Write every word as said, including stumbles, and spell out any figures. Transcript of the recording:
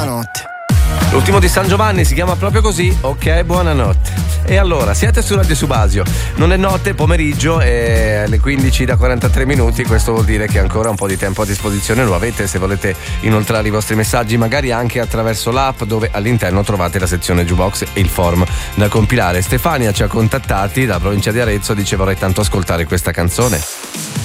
Buonanotte. L'ultimo di San Giovanni si chiama proprio così, ok, buonanotte. E allora, siete su Radio Subasio, non è notte, pomeriggio, e alle quindici da quarantatré minuti, questo vuol dire che ancora un po' di tempo a disposizione lo avete se volete inoltrare i vostri messaggi, magari anche attraverso l'app, dove all'interno trovate la sezione Jukebox e il form da compilare. Stefania ci ha contattati dalla provincia di Arezzo, dice vorrei tanto ascoltare questa canzone.